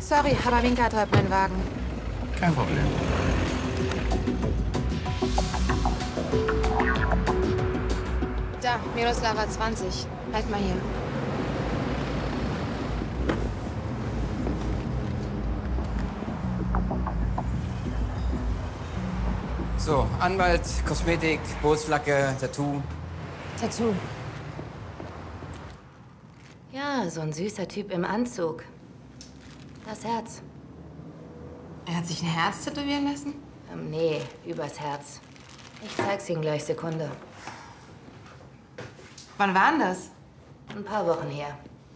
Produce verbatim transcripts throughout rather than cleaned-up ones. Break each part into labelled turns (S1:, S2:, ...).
S1: Sorry, aber Winke hat heute meinen Wagen.
S2: Kein Problem.
S1: Da, Miroslava zwanzig. Halt mal hier.
S2: So, Anwalt, Kosmetik, Bootsflagge, Tattoo.
S1: Tattoo.
S3: Ja, so ein süßer Typ im Anzug. Das Herz.
S1: Er hat sich ein Herz tätowieren lassen?
S3: Ähm, nee, übers Herz. Ich zeig's Ihnen gleich, Sekunde.
S1: Wann war denn das?
S3: Ein paar Wochen her.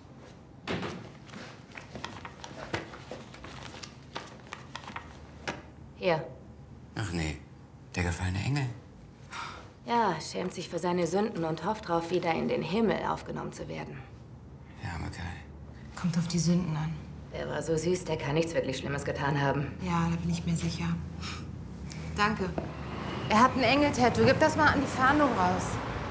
S3: Hier.
S2: Ach nee, der gefallene Engel.
S3: Ja, schämt sich für seine Sünden und hofft darauf, wieder in den Himmel aufgenommen zu werden.
S2: Ja, okay.
S1: Kommt auf die Sünden an.
S3: Der war so süß, der kann nichts wirklich Schlimmes getan haben.
S1: Ja, da bin ich mir sicher. Danke. Er hat ein Engel-Tattoo. Gib das mal an die Fahndung raus.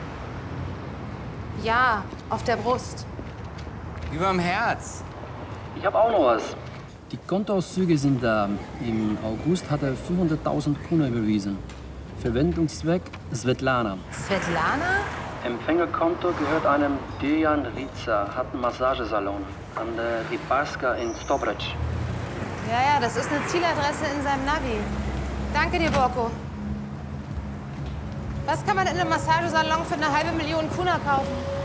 S1: Ja, auf der Brust.
S2: Überm Herz.
S4: Ich habe auch noch was.
S5: Die Kontoauszüge sind da. Im August hat er fünfhunderttausend Kuna überwiesen. Verwendungszweck Svetlana.
S1: Svetlana?
S4: Empfängerkonto gehört einem Dejan Riza, hat einen Massagesalon an der Ribarska in Stobrec.
S1: Ja, ja, das ist eine Zieladresse in seinem Navi. Danke dir, Borko. Was kann man in einem Massagesalon für eine halbe Million Kuna kaufen?